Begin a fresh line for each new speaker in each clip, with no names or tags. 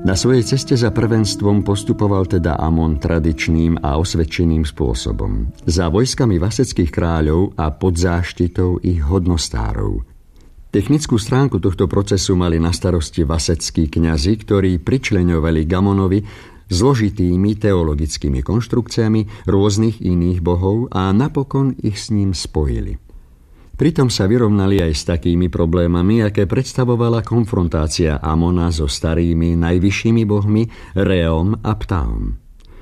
Na svojej ceste za prvenstvom postupoval teda Amon tradičným a osvedčeným spôsobom. Za vojskami vaseckých kráľov a pod záštitou ich hodnostárov. Technickú stránku tohto procesu mali na starosti vaseckí kňazi, ktorí pričleňovali k Amonovi zložitými teologickými konštrukciami rôznych iných bohov a napokon ich s ním spojili. Pritom sa vyrovnali aj s takými problémami, aké predstavovala konfrontácia Amona so starými najvyššími bohmi Reom a Ptahom.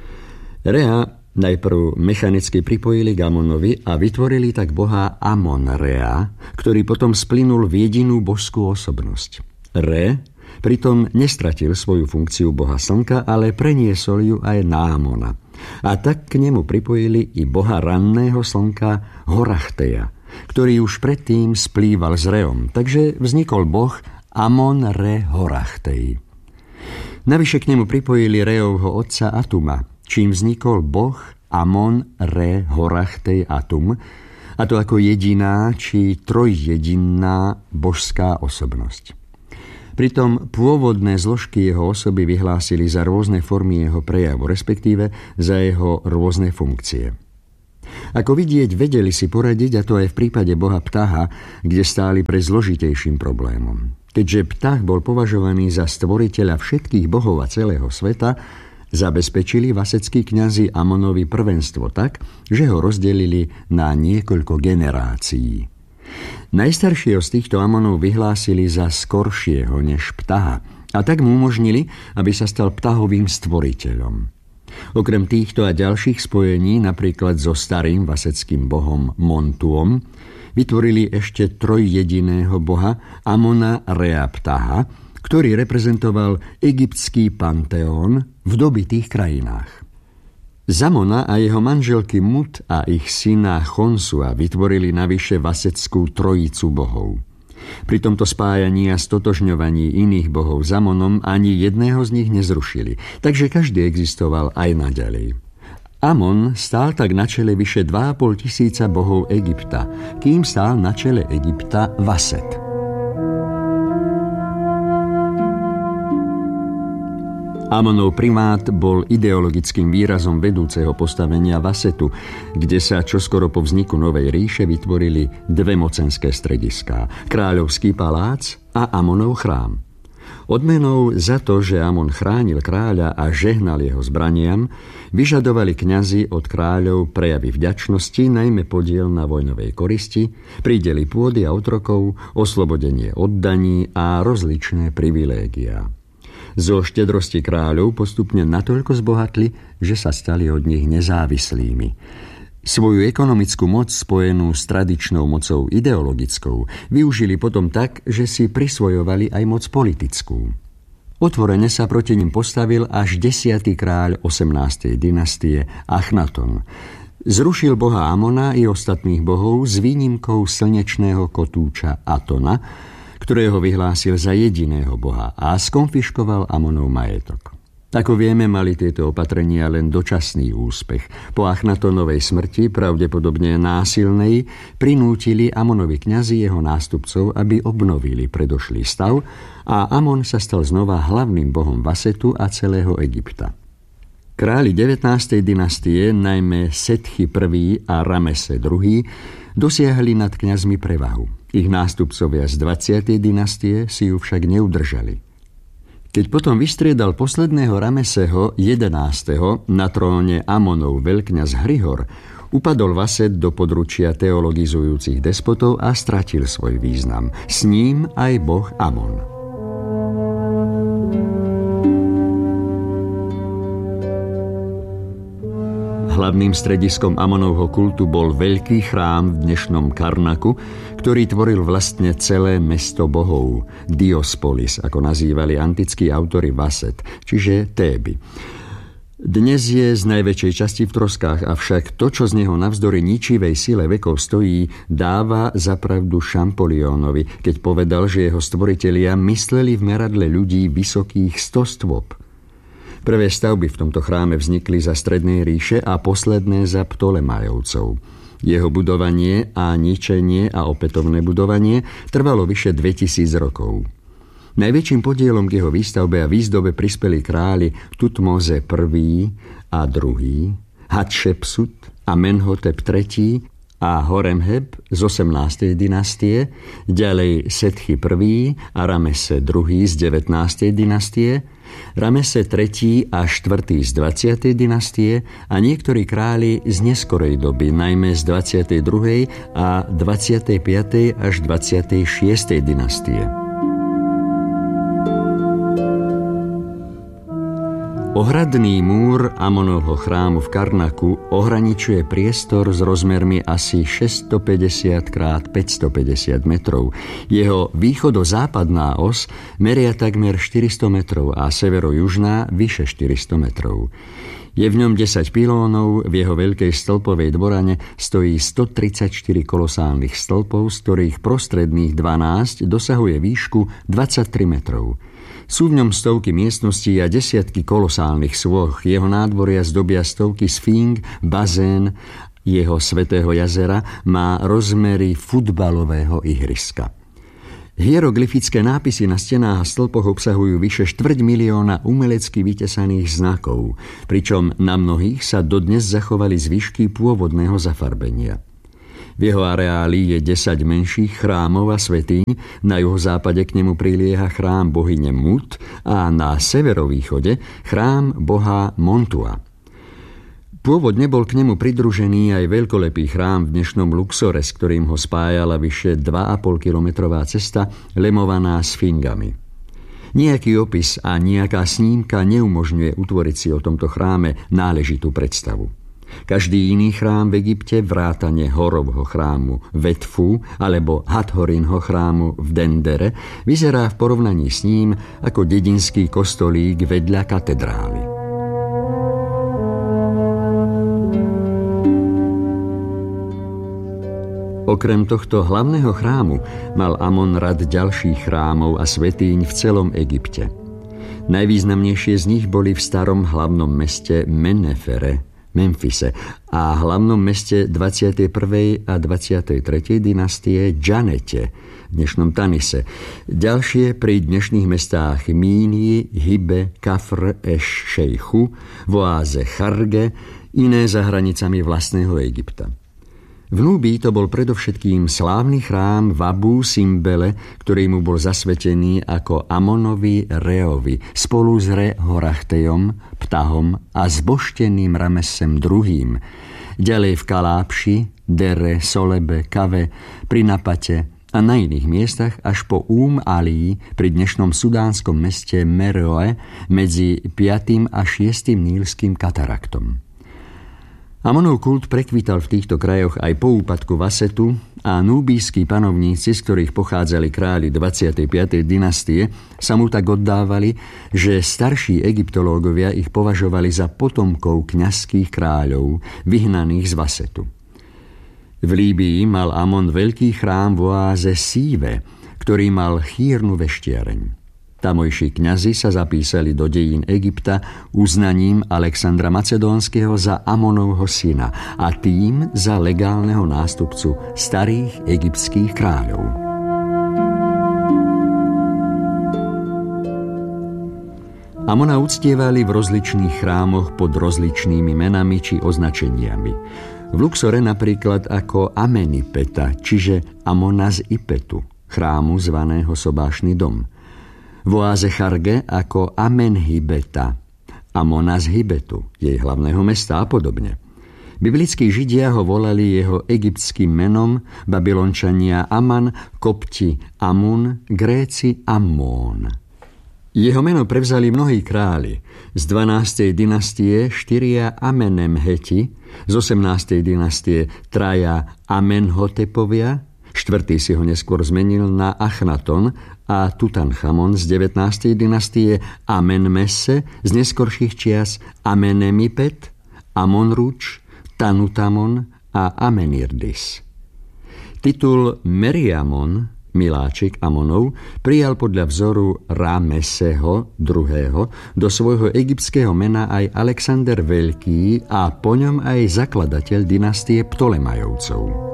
Rea najprv mechanicky pripojili k Amonovi a vytvorili tak boha Amon-Rea, ktorý potom splynul v jedinú božskú osobnosť. Re pritom nestratil svoju funkciu boha slnka, ale preniesol ju aj na Amona. A tak k nemu pripojili i boha ranného slnka Horachteja, ktorý už predtým splýval s Reom, takže vznikol boh Amon-Re Horachtej. Navyše k nemu pripojili Reovho otca Atuma, čím vznikol boh Amon-Re Horachtej Atum, a to ako jediná či trojjedinná božská osobnosť. Pritom pôvodné zložky jeho osoby vyhlásili za rôzne formy jeho prejavu, respektíve za jeho rôzne funkcie. Ako vidieť, vedeli si poradiť, a to aj v prípade boha Ptaha, kde stáli pred zložitejším problémom. Keďže Ptah bol považovaný za stvoriteľa všetkých bohov a celého sveta, zabezpečili vaseckí kňazi Amonovi prvenstvo tak, že ho rozdelili na niekoľko generácií. Najstaršieho z týchto Amonov vyhlásili za skoršieho než Ptaha a tak mu umožnili, aby sa stal Ptahovým stvoriteľom. Okrem týchto a ďalších spojení, napríklad so starým vaseckým bohom Montuom, vytvorili ešte trojjediného boha Amona-Rea Ptaha, ktorý reprezentoval egyptský panteón v dobitých krajinách. Zamona a jeho manželky Mut a ich syna Chonsua vytvorili navyše vaseckú trojicu bohov. Pri tomto spájaní a stotožňovaní iných bohov s Amonom ani jedného z nich nezrušili, takže každý existoval aj naďalej. Amon stál tak na čele vyše 2,5 tisíca bohov Egypta, kým stál na čele Egypta Vaset. Amonov primát bol ideologickým výrazom vedúceho postavenia Vasetu, kde sa čoskoro po vzniku Novej ríše vytvorili dve mocenské strediská, kráľovský palác a Amonov chrám. Odmenou za to, že Amon chránil kráľa a žehnal jeho zbraniam, vyžadovali kňazi od kráľov prejavy vďačnosti, najmä podiel na vojnovej koristi, prídely pôdy a otrokov, oslobodenie od daní a rozličné privilégiá. Zo štedrosti kráľov postupne natoľko zbohatli, že sa stali od nich nezávislými. Svoju ekonomickú moc spojenú s tradičnou mocou ideologickou využili potom tak, že si prisvojovali aj moc politickú. Otvorene sa proti nim postavil až 10. kráľ 18. dynastie Achnaton. Zrušil boha Amona i ostatných bohov s výnimkou slnečného kotúča Atona, ktorého vyhlásil za jediného boha a skonfiškoval Amonov majetok. Ako vieme, mali tieto opatrenia len dočasný úspech. Po Achnatonovej smrti, pravdepodobne násilnej, prinútili Amonovi kňazi jeho nástupcov, aby obnovili predošlý stav a Amon sa stal znova hlavným bohom Vasetu a celého Egypta. Králi 19. dynastie, najmä Setchy I a Ramese II, dosiahli nad kňazmi prevahu. Ich nástupcovia z 20. dynastie si ju však neudržali. Keď potom vystriedal posledného Rameseho 11. na tróne Amonov veľkňaz Hrihor, upadol Vaset do područia teologizujúcich despotov a stratil svoj význam. S ním aj boh Amon. Hlavným strediskom Amonovho kultu bol veľký chrám v dnešnom Karnaku, ktorý tvoril vlastne celé mesto bohov, Diospolis, ako nazývali antickí autori Vaset, čiže Téby. Dnes je z najväčšej časti v troskách, avšak to, čo z neho navzdory ničivej sile vekov stojí, dáva za pravdu Šampoliónovi, keď povedal, že jeho stvoritelia mysleli v meradle ľudí vysokých 100 stôp. Prvé stavby v tomto chráme vznikli za Strednej ríše a posledné za Ptolemajovcov. Jeho budovanie a ničenie a opätovné budovanie trvalo vyše 2000 rokov. Najväčším podielom k jeho výstavbe a výzdobe prispeli králi Tutmoze I. a II., Hatšepsut, Amenhotep III. A Horemheb z 18. dynastie, ďalej Setchy I. a Ramese II. z 19. dynastie, Ramese III. a IV. z 20. dynastie a niektorí králi z neskorej doby, najmä z 22. a 25. až 26. dynastie. Ohradný múr Amonovho chrámu v Karnaku ohraničuje priestor s rozmermi asi 650 x 550 metrov. Jeho východo-západná os meria takmer 400 metrov a severo-južná vyše 400 metrov. Je v ňom 10 pilónov, v jeho veľkej stĺpovej dvorane stojí 134 kolosálnych stĺpov, z ktorých prostredných 12 dosahuje výšku 23 metrov. Sú v ňom stovky miestností a desiatky kolosálnych sôch. Jeho nádvoria zdobia stovky sfíng, bazén jeho svätého jazera má rozmery futbalového ihriska. Hieroglyfické nápisy na stenách a stĺpoch obsahujú vyše 250 000 umelecky vytesaných znakov, pričom na mnohých sa dodnes zachovali zvyšky pôvodného zafarbenia. V jeho areáli je 10 menších chrámov a svätyň, na juhozápade k nemu prilieha chrám bohyne Mut a na severovýchode chrám boha Montua. Pôvodne bol k nemu pridružený aj veľkolepý chrám v dnešnom Luxore, s ktorým ho spájala vyše 2,5-kilometrová cesta lemovaná sfingami. Nejaký opis a nejaká snímka neumožňuje utvoriť si o tomto chráme náležitú predstavu. Každý iný chrám v Egypte, vrátane Horovho chrámu v Edfu alebo Hathorinho chrámu v Dendere, vyzerá v porovnaní s ním ako dedinský kostolík vedľa katedrály. Okrem tohto hlavného chrámu mal Amon rad ďalších chrámov a svätýň v celom Egypte. Najvýznamnejšie z nich boli v starom hlavnom meste Menefere, Memfise a hlavnom meste 21. a 23. dynastie Džanete, v dnešnom Tanise. Ďalšie pri dnešných mestách Mínii, Hibe, Kafr, Eš-Šejchu, v oáze Charge, iné za hranicami vlastného Egypta. V Núbii to bol predovšetkým slávny chrám v Abu Simbele, ktorý mu bol zasvetený ako Amonovi Reovi spolu s Re-Horachtejom, Ptahom a zbošteným Ramesem II. Ďalej v Kalápši, Dere, Solebe, Kave, pri Napate a na iných miestach až po Alí pri dnešnom sudánskom meste Meroe medzi 5. a 6. nílskym kataraktom. Amonov kult prekvital v týchto krajoch aj po úpadku Vasetu a núbijskí panovníci, z ktorých pochádzali králi 25. dynastie, sa mu tak oddávali, že starší egyptológovia ich považovali za potomkov kňazských kráľov, vyhnaných z Vasetu. V Líbii mal Amon veľký chrám v oáze Síve, ktorý mal chýrnu veštiareň. Tamojší kňazi sa zapísali do dejín Egypta uznaním Alexandra Macedónskeho za Amonovho syna a tým za legálneho nástupcu starých egyptských kráľov. Amona uctievali v rozličných chrámoch pod rozličnými menami či označeniami. V Luxore napríklad ako Amenipeta, čiže Amona z Ipetu, chrámu zvaného Sobášny dom. V oáze Charge ako Amenhibeta, Amona z Hibetu, jej hlavného mesta a podobne. Biblickí Židia ho volali jeho egyptským menom, Babylončania Aman, Kopti Amun, Gréci Ammón. Jeho meno prevzali mnohí králi. Z 12. dynastie 4 Amenemheti, z 18. dynastie 3 Amenhotepovia, 4. si ho neskôr zmenil na Achnaton a Tutanchamon z 19. dynastie Amenmesse, z neskorších čias Amenemipet, Amonruč, Tanutamon a Amenirdis. Titul Meriamon, miláčik Amonov, prijal podľa vzoru Rameseho II. Do svojho egyptského mena aj Alexander Veľký a po ňom aj zakladateľ dynastie Ptolemajovcov.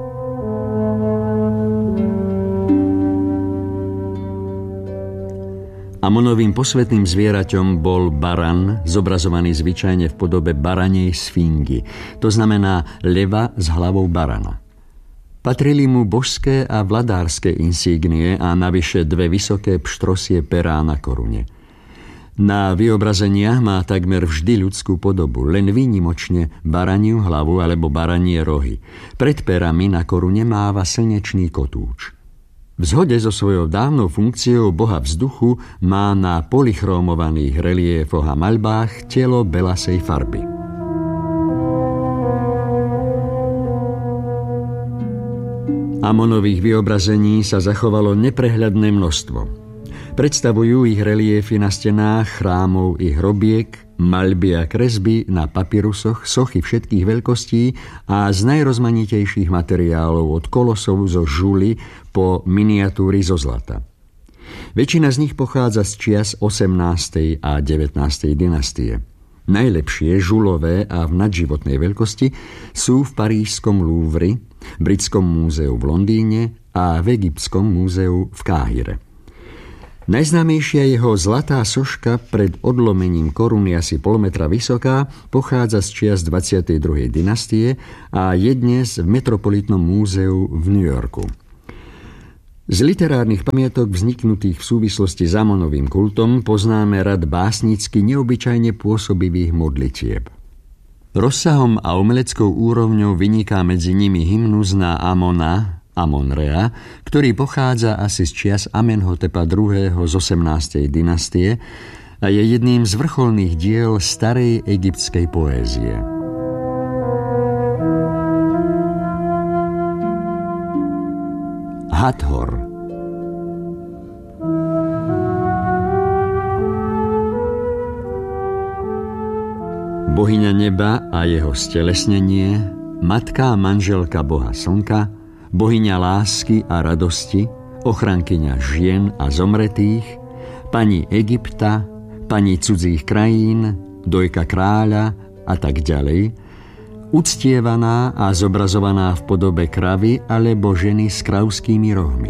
Amonovým posvätným zvieraťom bol baran, zobrazovaný zvyčajne v podobe baranej sfingy, to znamená leva s hlavou barana. Patrili mu božské a vladárske insígnie a navyše 2 vysoké pštrosie perá na korune. Na vyobrazeniach má takmer vždy ľudskú podobu, len výnimočne baraniu hlavu alebo baranie rohy. Pred perami na korune máva slnečný kotúč. V zhode so svojou dávnou funkciou boha vzduchu má na polychromovaných reliefoch a maľbách telo belasej farby. Amonových vyobrazení sa zachovalo neprehľadné množstvo. Predstavujú ich reliéfy na stenách chrámov i hrobiek, maľby a kresby na papirusoch, sochy všetkých veľkostí a z najrozmanitejších materiálov od kolosov zo žuly po miniatúry zo zlata. Väčšina z nich pochádza z čias 18. a 19. dynastie. Najlepšie žulové a v nadživotnej veľkosti sú v parížskom Louvre, britskom múzeu v Londýne a v egyptskom múzeu v Káhire. Najznámejšia jeho zlatá soška pred odlomením koruny asi pol metra vysoká pochádza z čias 22. dynastie a je dnes v Metropolitnom múzeu v New Yorku. Z literárnych pamiatok vzniknutých v súvislosti s Amonovým kultom poznáme rad básnicky neobyčajne pôsobivých modlitieb. Rozsahom a umeleckou úrovňou vyniká medzi nimi hymnus na Amona, Amon-Ra, ktorý pochádza asi z čias Amenhotepa II. Z 18. dynastie a je jedným z vrcholných diel starej egyptskej poézie. Hathor. Bohyňa neba a jeho stelesnenie, matka a manželka boha slnka, bohyňa lásky a radosti, ochrankyňa žien a zomretých, pani Egypta, pani cudzích krajín, dojka kráľa a tak ďalej, uctievaná a zobrazovaná v podobe kravy alebo ženy s kravskými rohmi.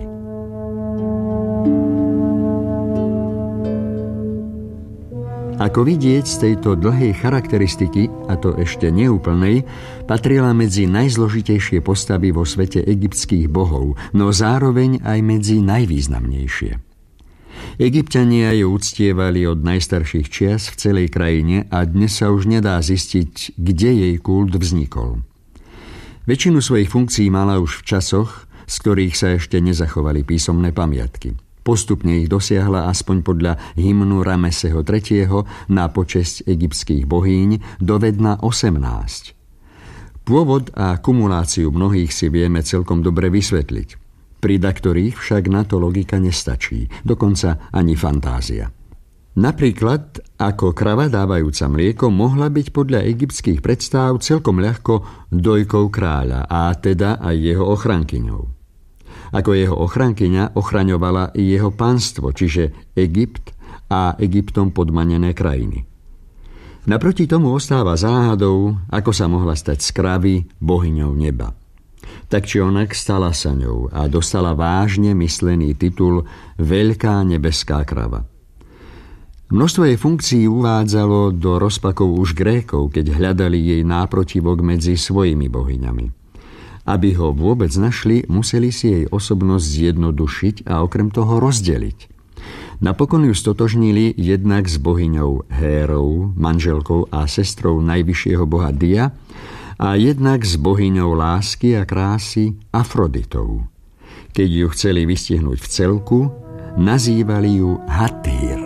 Ako vidieť z tejto dlhej charakteristiky, a to ešte neúplnej, patrila medzi najzložitejšie postavy vo svete egyptských bohov, no zároveň aj medzi najvýznamnejšie. Egypťania ju uctievali od najstarších čias v celej krajine a dnes sa už nedá zistiť, kde jej kult vznikol. Väčšinu svojich funkcií mala už v časoch, z ktorých sa ešte nezachovali písomné pamiatky. Postupne ich dosiahla aspoň podľa hymnu Rameseho III. Na počesť egyptských bohýň dovedna 18. Pôvod a kumuláciu mnohých si vieme celkom dobre vysvetliť. Pri daktorých však na to logika nestačí, dokonca ani fantázia. Napríklad, ako krava dávajúca mlieko mohla byť podľa egyptských predstáv celkom ľahko dojkou kráľa, a teda aj jeho ochrankyňou. Ako jeho ochrankyňa ochraňovala i jeho pánstvo, čiže Egypt a Egyptom podmanené krajiny. Naproti tomu ostáva záhadou, ako sa mohla stať z kravy bohyňou neba. Tak či onak stala sa ňou a dostala vážne myslený titul Veľká nebeská krava. Množstvo jej funkcií uvádzalo do rozpakov už Grékov, keď hľadali jej náprotivok medzi svojimi bohyňami. Aby ho vôbec našli, museli si jej osobnosť zjednodušiť a okrem toho rozdeliť. Napokon ju stotožnili jednak s bohyňou Hérou, manželkou a sestrou najvyššieho boha Dia, a jednak s bohyňou lásky a krásy Afroditou. Keď ju chceli vystihnúť v celku, nazývali ju Hathor.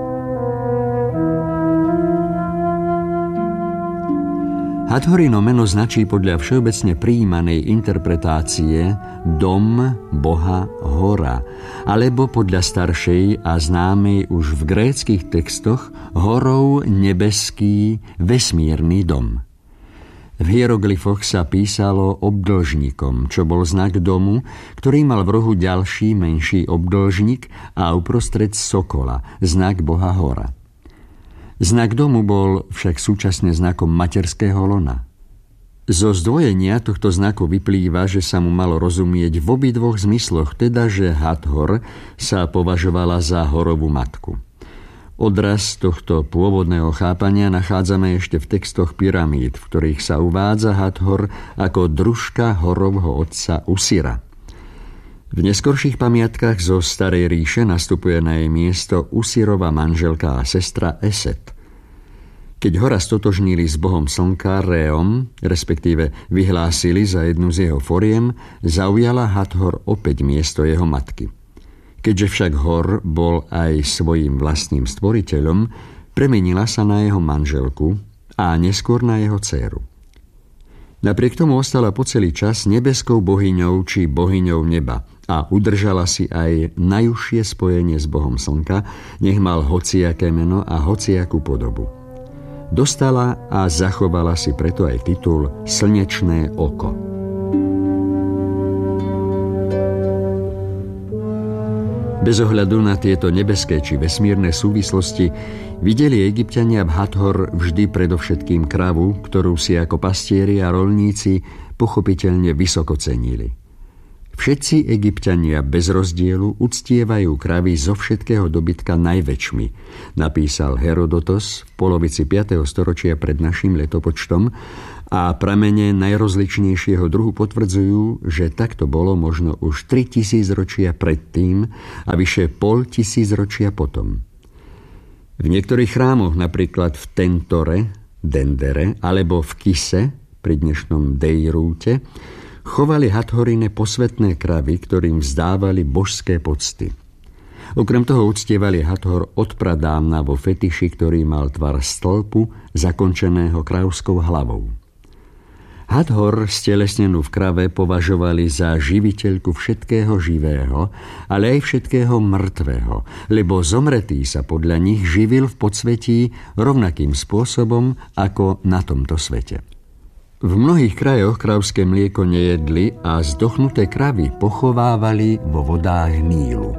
Hathorino meno značí podľa všeobecne prijímanej interpretácie dom boha hora, alebo podľa staršej a známej už v gréckych textoch horou nebeský vesmírny dom. V hieroglyfoch sa písalo obdĺžnikom, čo bol znak domu, ktorý mal v rohu ďalší menší obdĺžnik a uprostred sokola, znak boha hora. Znak domu bol však súčasne znakom materského lona. Zo zdvojenia tohto znaku vyplýva, že sa mu malo rozumieť v obidvoch zmysloch, teda že Hathor sa považovala za horovú matku. Odraz tohto pôvodného chápania nachádzame ešte v textoch pyramíd, v ktorých sa uvádza Hathor ako družka Horovho otca Usira. V neskorších pamiatkách zo Starej ríše nastupuje na jej miesto Usirova manželka a sestra Eset. Keď Hora stotožnili s bohom slnka Réom, respektíve vyhlásili za jednu z jeho foriem, zaujala Hathor opäť miesto jeho matky. Keďže však Hor bol aj svojím vlastným stvoriteľom, premenila sa na jeho manželku a neskôr na jeho dcéru. Napriek tomu ostala po celý čas nebeskou bohyňou či bohyňou neba a udržala si aj najúžšie spojenie s bohom slnka, nech mal hociaké meno a hociakú podobu. Dostala a zachovala si preto aj titul Slnečné oko. Bez ohľadu na tieto nebeské či vesmírne súvislosti videli Egypťania v Hathor vždy predovšetkým kravu, ktorú si ako pastieri a roľníci pochopiteľne vysoko cenili. Všetci Egypťania bez rozdielu uctievajú kravy zo všetkého dobytka najväčšmi, napísal Herodotos v polovici 5. storočia pred naším letopočtom, a pramene najrozličnejšieho druhu potvrdzujú, že takto bolo možno už 3000 ročia predtým a vyše 500 ročia potom. V niektorých chrámoch, napríklad v Tentore, Dendere alebo v Kise, pri dnešnom Dejrúte, chovali Hathorine posvetné kravy, ktorým vzdávali božské pocty. Okrem toho uctievali Hathor od pradávna vo fetiši, ktorý mal tvar stĺpu zakončeného kravskou hlavou. Hathor, stelesnenú v krave, považovali za živiteľku všetkého živého, ale aj všetkého mŕtvého, lebo zomretý sa podľa nich živil v podsvetí rovnakým spôsobom ako na tomto svete. V mnohých krajoch kravské mlieko nejedli a zdochnuté kravy pochovávali vo vodách Nílu.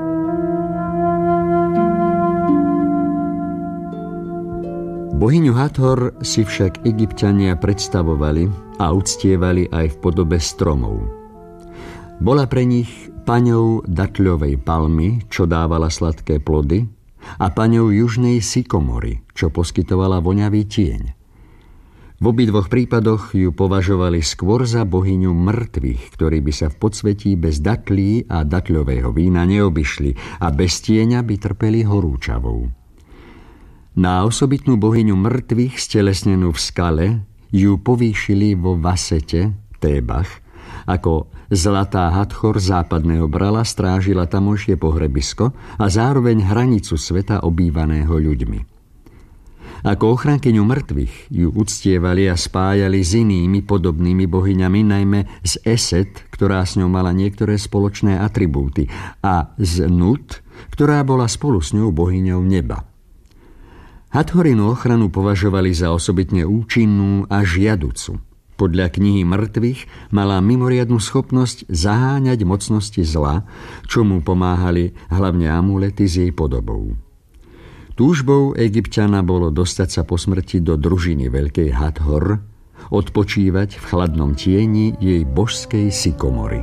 Bohyňu Hathor si však Egypťania predstavovali a uctievali aj v podobe stromov. Bola pre nich paňou datľovej palmy, čo dávala sladké plody, a paňou južnej sykomory, čo poskytovala voňavý tieň. V obidvoch prípadoch ju považovali skôr za bohyňu mŕtvych, ktorí by sa v podsvetí bez datlí a datľového vína neobyšli a bez tieňa by trpeli horúčavou. Na osobitnú bohyňu mŕtvych stelesnenú v skale ju povýšili vo Vasete, Tébach, ako zlatá Hathor západného brala strážila tamojšie pohrebisko a zároveň hranicu sveta obývaného ľuďmi. Ako ochrankyňu mŕtvych ju uctievali a spájali s inými podobnými bohyňami, najmä z Eset, ktorá s ňou mala niektoré spoločné atribúty, a z Nut, ktorá bola spolu s ňou bohyňou neba. Hathorinu ochranu považovali za osobitne účinnú a žiaducu. Podľa knihy mŕtvych mala mimoriadnu schopnosť zaháňať mocnosti zla, čomu pomáhali hlavne amulety s jej podobou. Túžbou Egypťana bolo dostať sa po smrti do družiny veľkej Hathor, odpočívať v chladnom tieni jej božskej sykomory.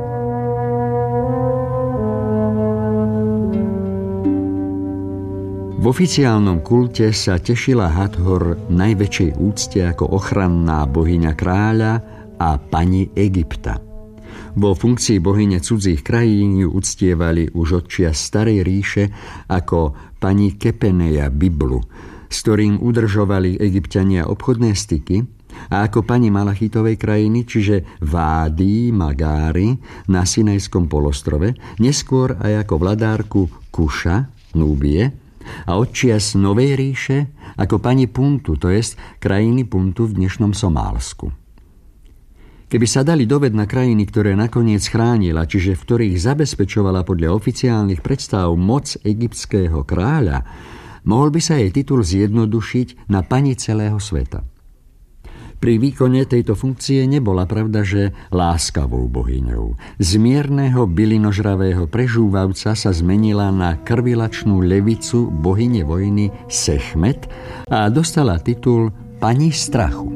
V oficiálnom kulte sa tešila Hathor najväčšej úcte ako ochranná bohyňa kráľa a pani Egypta. Vo funkcii bohyne cudzích krajín ju uctievali už od čias Starej ríše ako pani Kepeneja Biblu, s ktorým udržovali Egypťania obchodné styky, a ako pani Malachitovej krajiny, čiže Vády Magári na Sinajskom polostrove, neskôr aj ako vladárku Kuša, Núbie, a odčias Novej ríše ako pani Puntu, to jest krajiny Puntu v dnešnom Somálsku. Keby sa dali doved na krajiny, ktoré nakoniec chránila, čiže v ktorých zabezpečovala podľa oficiálnych predstav moc egyptského kráľa, mohol by sa jej titul zjednodušiť na pani celého sveta. Pri výkone tejto funkcie nebola pravda, že láskavou bohyňou. Z mierneho bylinožravého prežúvavca sa zmenila na krvilačnú levicu bohyne vojny Sechmet a dostala titul pani strachu.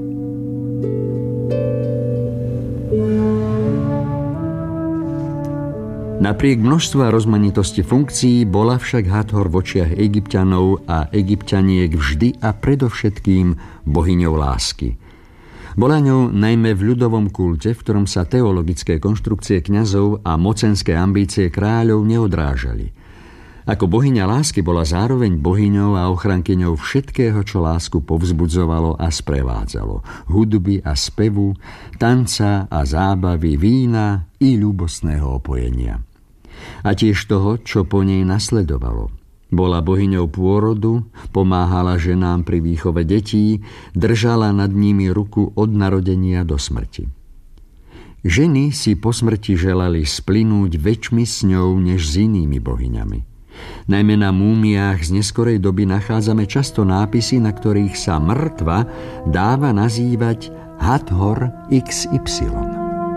Napriek množstvu a rozmanitosti funkcií bola však Hathor v očiach Egypťanov a Egypťaniek vždy a predovšetkým bohyňou lásky. Bola ňou najmä v ľudovom kulte, v ktorom sa teologické konštrukcie kňazov a mocenské ambície kráľov neodrážali. Ako bohyňa lásky bola zároveň bohyňou a ochrankyňou všetkého, čo lásku povzbudzovalo a sprevádzalo. Hudby a spevu, tanca a zábavy, vína i ľúbostného opojenia. A tiež toho, čo po nej nasledovalo. Bola bohyňou pôrodu, pomáhala ženám pri výchove detí, držala nad nimi ruku od narodenia do smrti. Ženy si po smrti želali splynúť väčšmi s ňou než s inými bohyňami. Najmä na múmiách z neskorej doby nachádzame často nápisy, na ktorých sa mŕtva dáva nazývať Hathor XY.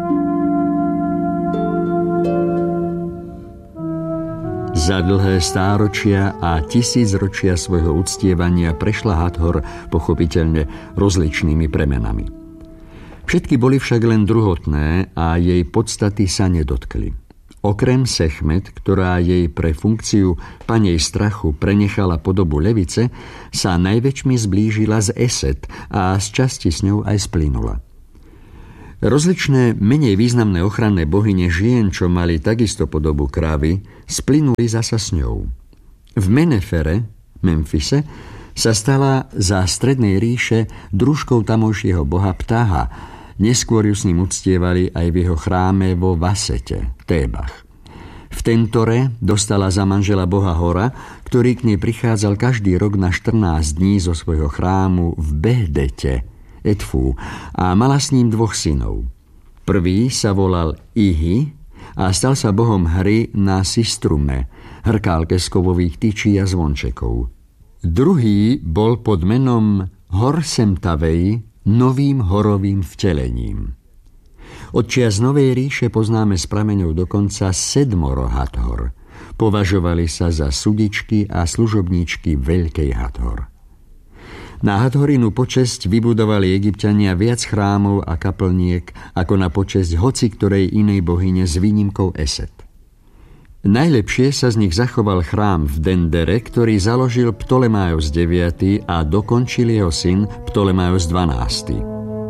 Za dlhé stáročia a tisícročia svojho uctievania prešla Hathor pochopiteľne rozličnými premenami. Všetky boli však len druhotné a jej podstaty sa nedotkli. Okrem Sechmet, ktorá jej pre funkciu panej strachu prenechala podobu levice, sa najväčšmi zblížila z Eset a z časti s ňou aj splynula. Rozličné, menej významné ochranné bohyne žien, čo mali takisto podobu krávy, splynuli zasa s ňou. V Menefere, Memfise, sa stala za strednej ríše družkou tamojšieho boha Ptaha. Neskôr ju s ním uctievali aj v jeho chráme vo Vasete, Tébach. V Tentore dostala za manžela boha Hora, ktorý k nej prichádzal každý rok na 14 dní zo svojho chrámu v Behdete, Edfu, a mala s ním 2 synov. Prvý sa volal Ihi a stal sa bohom hry na Sistrume, hrkálke z kovových tyčí a zvončekov. Druhý bol pod menom Horsemtavej, novým horovým vtelením. Od čias Novej ríše poznáme s prameňou dokonca 7 Hathor. Považovali sa za sudičky a služobníčky veľkej Hathor. Na Hathorinu počesť vybudovali Egypťania viac chrámov a kaplniek ako na počesť hoci ktorej inej bohyne s výnimkou Eset. Najlepšie sa z nich zachoval chrám v Dendere, ktorý založil Ptolemaios IX a dokončil jeho syn Ptolemaios XII.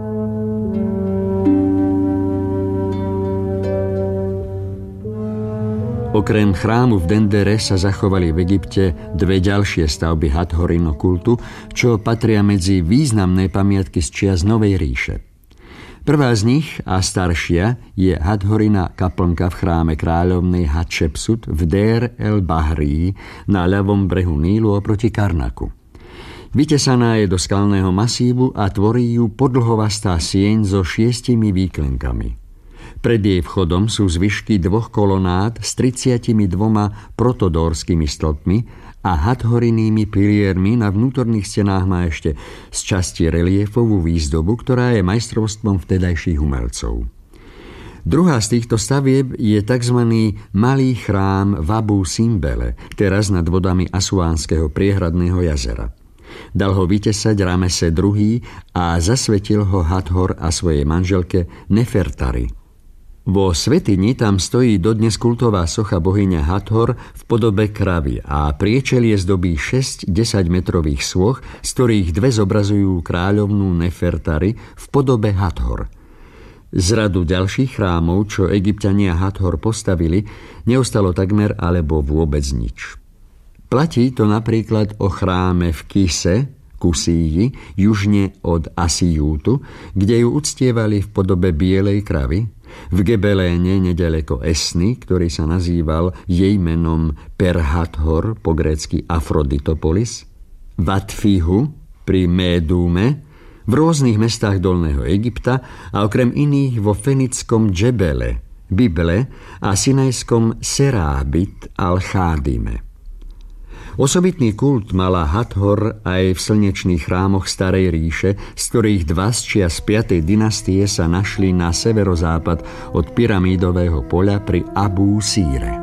Okrem chrámu v Dendere sa zachovali v Egypte 2 ďalšie stavby Hathorino kultu, čo patria medzi významné pamiatky z čias Novej ríše. Prvá z nich a staršia je Hathorina kaplnka v chráme kráľovnej Hatšepsut v Dér el Bahrí na ľavom brehu Nílu oproti Karnaku. Vytesaná je do skalného masívu a tvorí ju podlhovastá sieň so 6 výklenkami. Pred jej vchodom sú zvyšky 2 kolonád s 32 protodórskými stĺpmi a hathorinými piliermi. Na vnútorných stenách má ešte z časti reliefovú výzdobu, ktorá je majstrovstvom vtedajších umelcov. Druhá z týchto stavieb je tzv. Malý chrám v Abu Simbele, teraz nad vodami Asuánskeho priehradného jazera. Dal ho vytesať Ramese II. A zasvetil ho Hathor a svojej manželke Nefertari. Vo svätyni tam stojí dodnes kultová socha bohyňa Hathor v podobe kravy a priečelie zdobí 6 10-metrových sôch, z ktorých 2 zobrazujú kráľovnú Nefertari v podobe Hathor. Z radu ďalších chrámov, čo Egypťania Hathor postavili, neostalo takmer alebo vôbec nič. Platí to napríklad o chráme v Kise, Kusíji, južne od Asijútu, kde ju uctievali v podobe bielej kravy, v Gebeléne nedaleko Esny, ktorý sa nazýval jej menom Per-Hathor, po grécky Afroditopolis, v Atfihu pri Médume, v rôznych mestách Dolného Egypta a okrem iných vo fenickom Džebele, Bible a sinajskom Serábit al-Chádime. Osobitný kult mala Hathor aj v slnečných chrámoch Starej ríše, z ktorých 2 z čias 5. dynastie sa našli na severozápad od pyramídového poľa pri Abu Síre.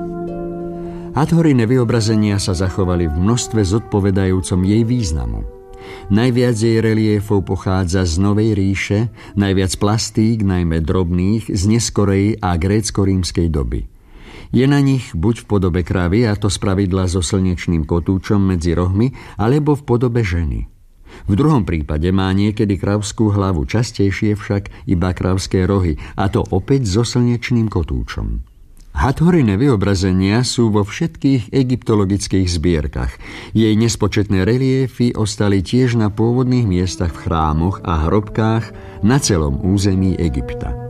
Hathorine vyobrazenia sa zachovali v množstve zodpovedajúcom jej významu. Najviac jej reliéfov pochádza z Novej ríše, najviac plastík, najmä drobných, z neskorej a grécko-rímskej doby. Je na nich buď v podobe kravy, a to spravidla so slnečným kotúčom medzi rohmi, alebo v podobe ženy. V druhom prípade má niekedy kravskú hlavu, častejšie však iba kravské rohy, a to opäť so slnečným kotúčom. Hathorine vyobrazenia sú vo všetkých egyptologických zbierkach. Jej nespočetné reliéfy ostali tiež na pôvodných miestach v chrámoch a hrobkách na celom území Egypta.